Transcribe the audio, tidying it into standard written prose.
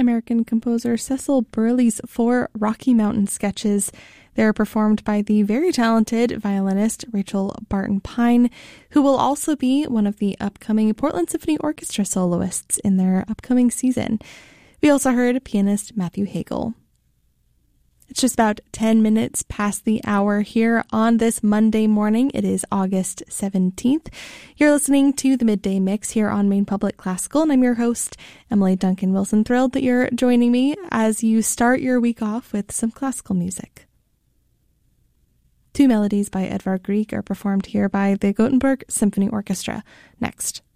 American composer Cecil Burley's 4 Rocky Mountain sketches. They're performed by the very talented violinist Rachel Barton Pine, who will also be one of the upcoming Portland Symphony Orchestra soloists in their upcoming season. We also heard pianist Matthew Hagel. It's just about 10 minutes past the hour here on this Monday morning. It is August 17th. You're listening to the Midday Mix here on Maine Public Classical, and I'm your host, Emily Duncan Wilson. Thrilled that you're joining me as you start your week off with some classical music. 2 melodies by Edvard Grieg are performed here by the Gothenburg Symphony Orchestra. Next.